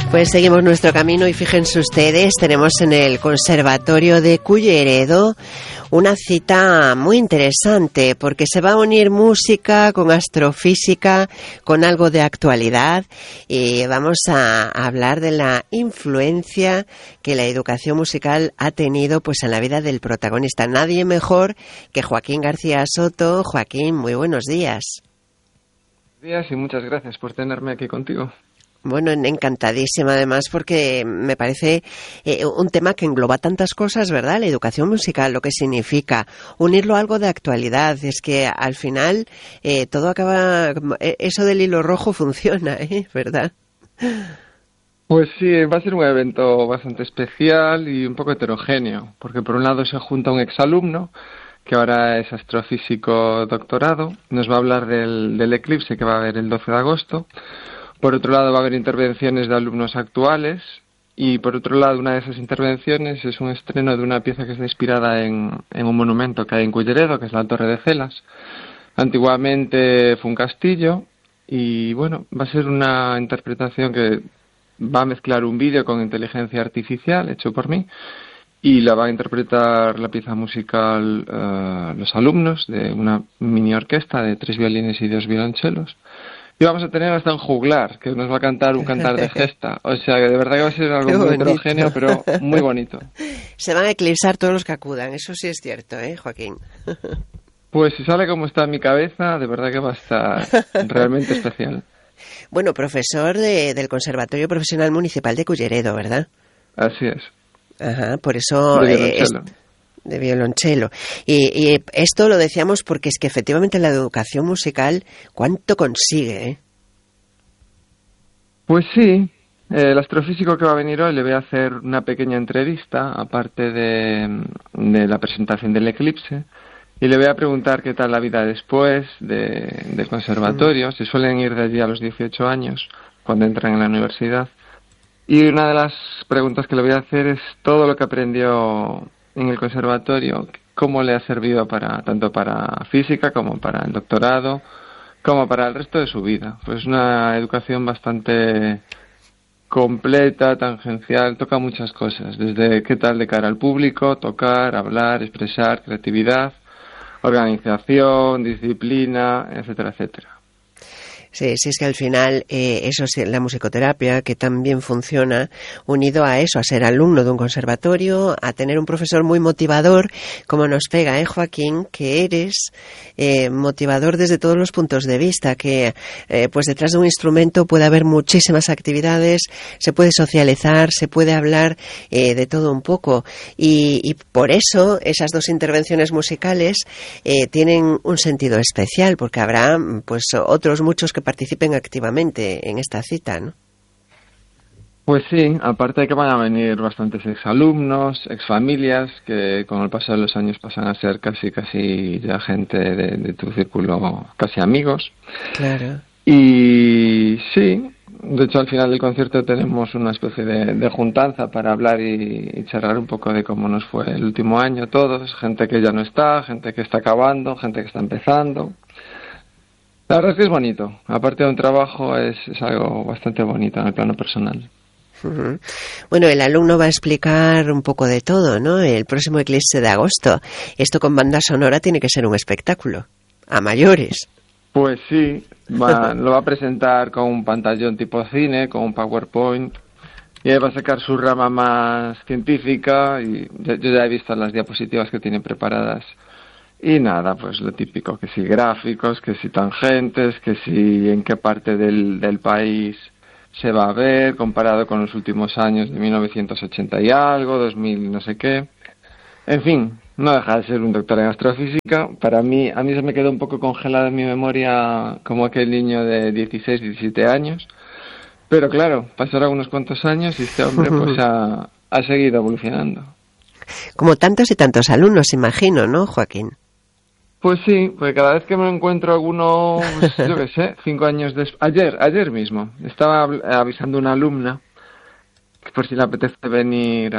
Pues seguimos nuestro camino y fíjense ustedes, tenemos en el Conservatorio de Culleredo una cita muy interesante porque se va a unir música con astrofísica, con algo de actualidad y vamos a hablar de la influencia que la educación musical ha tenido pues en la vida del protagonista. Nadie mejor que Joaquín García Soto. Joaquín, muy buenos días. Buenos días y muchas gracias por tenerme aquí contigo. Bueno, encantadísima además porque me parece un tema que engloba tantas cosas, ¿verdad? La educación musical, lo que significa unirlo a algo de actualidad. Es que al final todo acaba, eso del hilo rojo funciona, ¿verdad? Pues sí, va a ser un evento bastante especial y un poco heterogéneo, porque por un lado se junta un exalumno que ahora es astrofísico doctorado, nos va a hablar del eclipse que va a haber el 12 de agosto. Por otro lado, va a haber intervenciones de alumnos actuales y, por otro lado, una de esas intervenciones es un estreno de una pieza que está inspirada en un monumento que hay en Culleredo, que es la Torre de Celas. Antiguamente fue un castillo y, bueno, va a ser una interpretación que va a mezclar un vídeo con inteligencia artificial, hecho por mí, y la va a interpretar la pieza musical los alumnos de una mini orquesta de 3 violines y 2 violonchelos. Y vamos a tener hasta un juglar, que nos va a cantar un cantar de gesta. O sea, que de verdad que va a ser algo muy heterogéneo, pero muy bonito. Se van a eclipsar todos los que acudan, eso sí es cierto, Joaquín? Pues si sale como está en mi cabeza, de verdad que va a estar realmente especial. Bueno, profesor del Conservatorio Profesional Municipal de Culleredo, ¿verdad? Así es. Ajá, por eso... De violonchelo. Y esto lo decíamos porque es que efectivamente la educación musical, ¿cuánto consigue? Pues sí, el astrofísico que va a venir hoy le voy a hacer una pequeña entrevista, aparte de la presentación del eclipse, y le voy a preguntar qué tal la vida después del conservatorio. Se suelen ir de allí a los 18 años, cuando entran en la universidad. Y una de las preguntas que le voy a hacer es todo lo que aprendió en el conservatorio, cómo le ha servido tanto para física como para el doctorado, como para el resto de su vida. Pues una educación bastante completa, tangencial, toca muchas cosas, desde qué tal de cara al público, tocar, hablar, expresar, creatividad, organización, disciplina, etcétera, etcétera. Sí, sí, es que al final eso es la musicoterapia, que también funciona unido a eso, a ser alumno de un conservatorio, a tener un profesor muy motivador, como nos pega, Joaquín, que eres motivador desde todos los puntos de vista, que pues detrás de un instrumento puede haber muchísimas actividades, se puede socializar, se puede hablar de todo un poco, y por eso esas dos intervenciones musicales tienen un sentido especial, porque habrá pues otros muchos que participen activamente en esta cita, ¿no? Pues sí, aparte de que van a venir bastantes exalumnos, exfamilias, que con el paso de los años pasan a ser casi ya gente de tu círculo, casi amigos. Claro. Y sí, de hecho al final del concierto tenemos una especie de juntanza para hablar y charlar un poco de cómo nos fue el último año todos, gente que ya no está, gente que está acabando, gente que está empezando. La verdad es que es bonito. Aparte de un trabajo, es algo bastante bonito en el plano personal. Uh-huh. Bueno, el alumno va a explicar un poco de todo, ¿no? El próximo eclipse de agosto. Esto con banda sonora tiene que ser un espectáculo. A mayores. Pues sí. Lo va a presentar con un pantallón tipo cine, con un PowerPoint. Y ahí va a sacar su rama más científica. Y yo ya he visto las diapositivas que tiene preparadas. Y nada, pues lo típico, que si gráficos, que si tangentes, que si en qué parte del país se va a ver, comparado con los últimos años de 1980 y algo, 2000 no sé qué. En fin, no deja de ser un doctor en astrofísica. A mí se me quedó un poco congelado en mi memoria como aquel niño de 16, 17 años. Pero claro, pasaron unos cuantos años y este hombre pues ha seguido evolucionando. Como tantos y tantos alumnos, imagino, ¿no, Joaquín? Pues sí, porque cada vez que me encuentro alguno, pues, yo qué sé, 5 años después... Ayer mismo, estaba avisando a una alumna que por si le apetece venir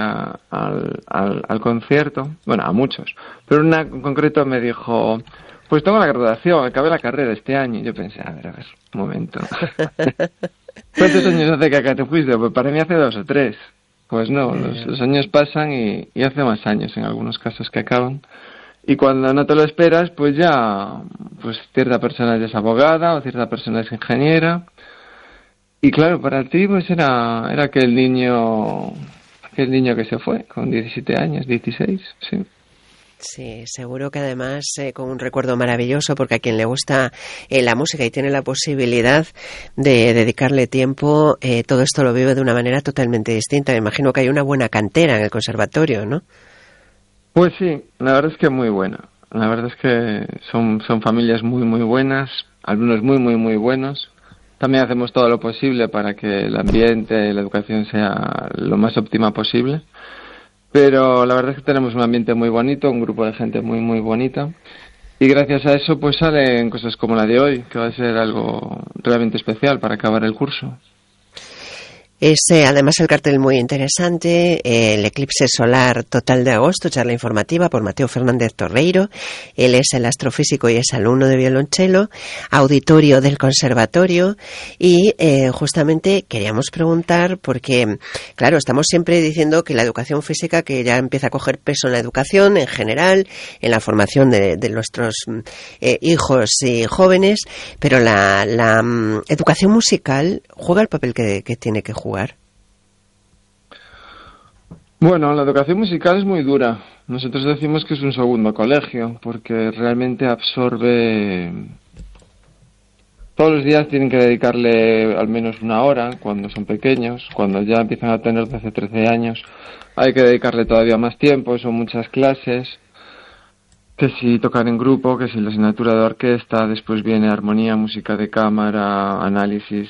al concierto, bueno, a muchos, pero una en concreto me dijo, pues tengo la graduación, acabé la carrera este año, y yo pensé, a ver, un momento. ¿Cuántos años hace que acá te fuiste? Pues para mí hace 2 o 3. Pues no, los años pasan y hace más años en algunos casos que acaban. Y cuando no te lo esperas, pues ya, pues cierta persona ya es abogada o cierta persona es ingeniera. Y claro, para ti pues era aquel niño que se fue con 17 años, 16, sí. Sí, seguro que además con un recuerdo maravilloso, porque a quien le gusta la música y tiene la posibilidad de dedicarle tiempo, todo esto lo vive de una manera totalmente distinta. Me imagino que hay una buena cantera en el conservatorio, ¿no? Pues sí, la verdad es que muy buena. La verdad es que son familias muy, muy buenas, alumnos muy, muy, muy buenos. También hacemos todo lo posible para que el ambiente y la educación sea lo más óptima posible. Pero la verdad es que tenemos un ambiente muy bonito, un grupo de gente muy, muy bonita. Y gracias a eso pues salen cosas como la de hoy, que va a ser algo realmente especial para acabar el curso. Es además el cartel muy interesante, el eclipse solar total de agosto, charla informativa por Mateo Fernández Torreiro. Él es el astrofísico y es alumno de violonchelo, auditorio del conservatorio y justamente queríamos preguntar porque, claro, estamos siempre diciendo que la educación física que ya empieza a coger peso en la educación en general, en la formación de nuestros hijos y jóvenes, pero la educación musical juega el papel que tiene que jugar. Bueno, la educación musical es muy dura. Nosotros decimos que es un segundo colegio, porque realmente absorbe... Todos los días tienen que dedicarle al menos 1 hora, cuando son pequeños. Cuando ya empiezan a tener 12, 13 años, hay que dedicarle todavía más tiempo, son muchas clases. Que si tocar en grupo, que si la asignatura de orquesta, después viene armonía, música de cámara, análisis.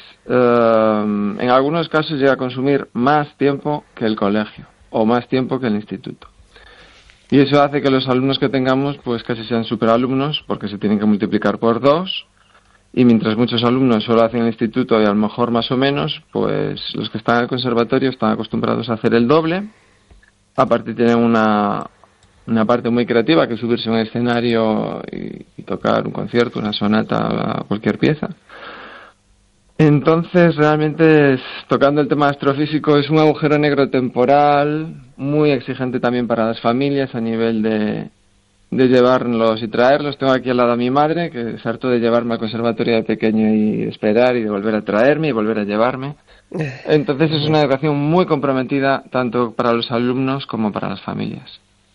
En algunos casos llega a consumir más tiempo que el colegio, o más tiempo que el instituto. Y eso hace que los alumnos que tengamos, pues casi sean superalumnos, porque se tienen que multiplicar por 2, y mientras muchos alumnos solo hacen el instituto y a lo mejor más o menos, pues los que están en el conservatorio están acostumbrados a hacer el doble. Aparte tienen una parte muy creativa, que es subirse a un escenario y tocar un concierto, una sonata, cualquier pieza. Entonces, realmente, tocando el tema astrofísico, es un agujero negro temporal, muy exigente también para las familias a nivel de llevarlos y traerlos. Tengo aquí al lado a mi madre, que se hartó de llevarme al conservatorio de pequeño y esperar, y de volver a traerme y volver a llevarme. Entonces, es una educación muy comprometida, tanto para los alumnos como para las familias.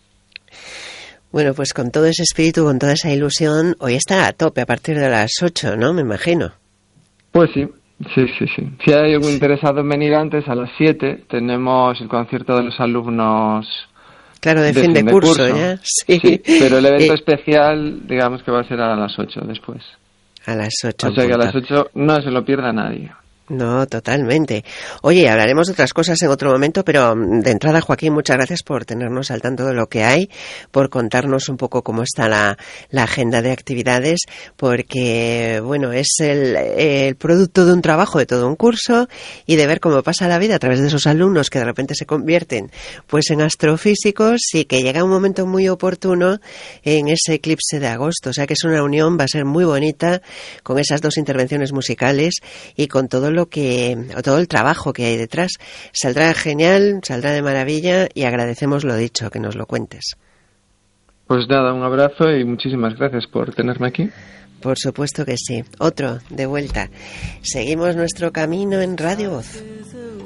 Bueno, pues con todo ese espíritu, con toda esa ilusión, hoy está a tope a partir de las 8, ¿no? Me imagino. Pues sí. Si hay algún interesado en venir antes, a las 7 tenemos el concierto de los alumnos. Claro, de fin de curso, ¿ya? Sí, pero el evento especial, digamos que va a ser a las 8 después. A las 8. O sea que a las 8 no se lo pierda nadie. No, totalmente. Oye, hablaremos de otras cosas en otro momento, pero de entrada, Joaquín, muchas gracias por tenernos al tanto de lo que hay, por contarnos un poco cómo está la agenda de actividades, porque, bueno, es el producto de un trabajo, de todo un curso, y de ver cómo pasa la vida a través de esos alumnos que de repente se convierten pues en astrofísicos y que llega un momento muy oportuno en ese eclipse de agosto. O sea que es una unión, va a ser muy bonita, con esas 2 intervenciones musicales y con todo el trabajo que hay detrás. Saldrá genial, saldrá de maravilla y agradecemos lo dicho, que nos lo cuentes. Pues nada, un abrazo y muchísimas gracias por tenerme aquí. Por supuesto que sí. Otro, de vuelta. Seguimos nuestro camino en Radio Voz.